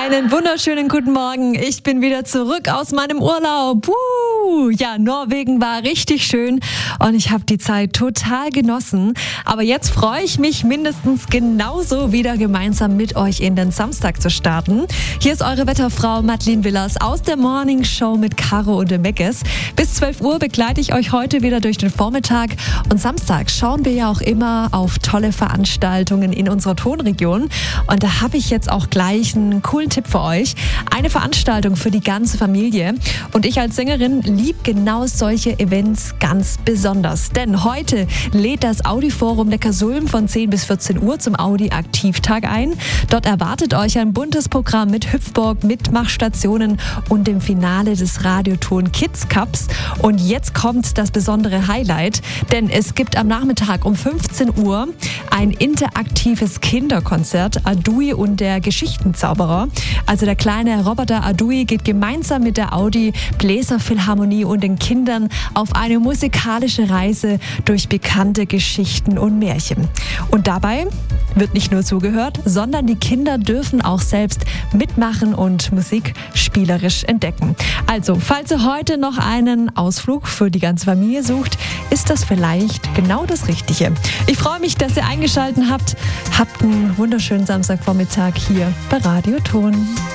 Einen wunderschönen guten Morgen. Ich bin wieder zurück aus meinem Urlaub. Ja, Norwegen war richtig schön und ich habe die Zeit total genossen. Aber jetzt freue ich mich mindestens genauso wieder gemeinsam mit euch in den Samstag zu starten. Hier ist eure Wetterfrau Madeleine Willers aus der Morning Show mit Caro und dem Meckes. Bis 12 Uhr begleite ich euch heute wieder durch den Vormittag. Und Samstag schauen wir ja auch immer auf tolle Veranstaltungen in unserer Tonregion. Und da habe ich jetzt auch gleich einen coolen Tipp für euch. Eine Veranstaltung für die ganze Familie. Und ich als Sängerin liebe genau solche Events ganz besonders. Denn heute lädt das Audi-Forum Neckarsulm von 10 bis 14 Uhr zum Audi-Aktivtag ein. Dort erwartet euch ein buntes Programm mit Hüpfburg, Mitmachstationen und dem Finale des Radioton Kids Cups. Und jetzt kommt das besondere Highlight, denn es gibt am Nachmittag um 15 Uhr ein interaktives Kinderkonzert, Adui und der Geschichtenzauberer. Also der kleine Roboter Adui geht gemeinsam mit der Audi Bläserphilharmonie und den Kindern auf eine musikalische Reise durch bekannte Geschichten und Märchen. Und dabei wird nicht nur zugehört, sondern die Kinder dürfen auch selbst mitmachen und Musik spielerisch entdecken. Also, falls ihr heute noch einen Ausflug für die ganze Familie sucht, ist das vielleicht genau das Richtige. Ich freue mich, dass ihr eingeschaltet habt. Habt einen wunderschönen Samstagvormittag hier bei Radio Ton.